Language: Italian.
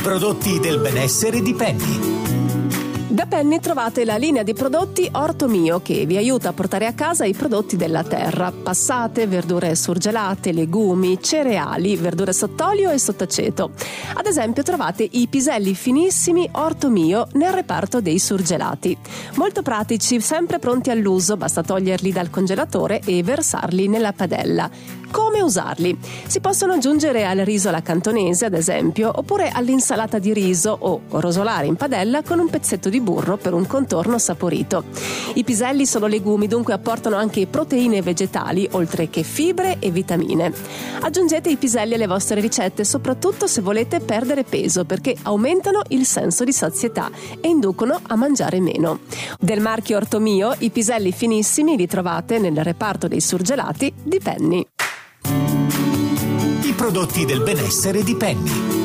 prodotti del benessere di Penny. Da Penny trovate la linea di prodotti Orto Mio che vi aiuta a portare a casa i prodotti della terra: passate, verdure surgelate, legumi, cereali, verdure sott'olio e sott'aceto. Ad esempio trovate i piselli finissimi Orto Mio nel reparto dei surgelati. Molto pratici, sempre pronti all'uso, basta toglierli dal congelatore e versarli nella padella. Come usarli? Si possono aggiungere al riso alla cantonese, ad esempio, oppure all'insalata di riso o rosolare in padella con un pezzetto di burro per un contorno saporito. I piselli sono legumi, dunque apportano anche proteine vegetali, oltre che fibre e vitamine. Aggiungete i piselli alle vostre ricette, soprattutto se volete perdere peso, perché aumentano il senso di sazietà e inducono a mangiare meno. Del marchio Orto Mio, i piselli finissimi li trovate nel reparto dei surgelati di Penny. I prodotti del benessere di Penny.